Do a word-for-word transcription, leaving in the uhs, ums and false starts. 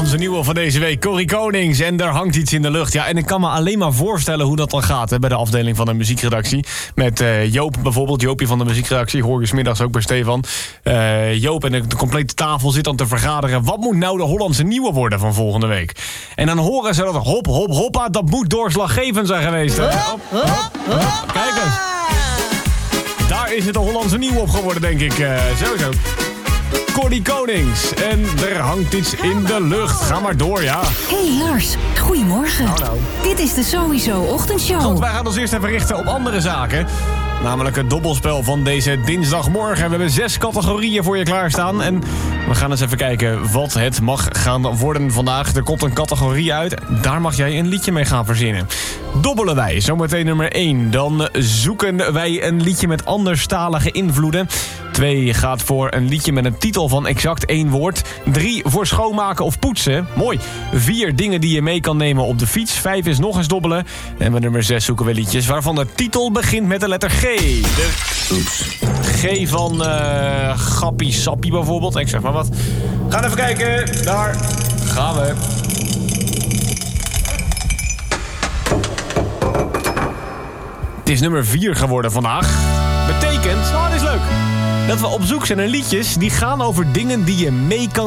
Onze nieuwe van deze week, Corrie Konings. En er hangt iets in de lucht. Ja, en ik kan me alleen maar voorstellen hoe dat dan gaat hè, bij de afdeling van de muziekredactie. Met uh, Joop bijvoorbeeld, Joopje van de muziekredactie. Hoor je 's middags ook bij Stefan. Uh, Joop en de, de complete tafel zit dan te vergaderen. Wat moet nou de Hollandse nieuwe worden van volgende week? En dan horen ze dat hop, hop, hoppa, dat moet doorslaggevend zijn geweest. Hè? Hop, hop, hop. Kijk eens. Daar is het de Hollandse nieuwe op geworden, denk ik. Uh, sowieso. Corrie Konings. En er hangt iets in de lucht. Ga maar door, ja. Hey Lars, goedemorgen. Nou, nou. Dit is de Sowieso Ochtendshow. Want wij gaan ons eerst even richten op andere zaken. Namelijk het dobbelspel van deze dinsdagmorgen. We hebben zes categorieën voor je klaarstaan. En we gaan eens even kijken wat het mag gaan worden vandaag. Er komt een categorie uit. Daar mag jij een liedje mee gaan verzinnen. Dobbelen wij, zometeen nummer één. Dan zoeken wij een liedje met anderstalige invloeden. Twee gaat voor een liedje met een titel van exact één woord. Drie voor schoonmaken of poetsen. Mooi. Vier dingen die je mee kan nemen op de fiets. Vijf is nog eens dobbelen. En met nummer zes zoeken we liedjes waarvan de titel begint met de letter G. De Oeps. G van uh, Gappie Sappie bijvoorbeeld. Ik zeg maar wat. Gaan even kijken. Daar gaan we. Het is nummer vier geworden vandaag. Betekent, oh, dit is leuk, dat we op zoek zijn naar liedjes die gaan over dingen die je mee kan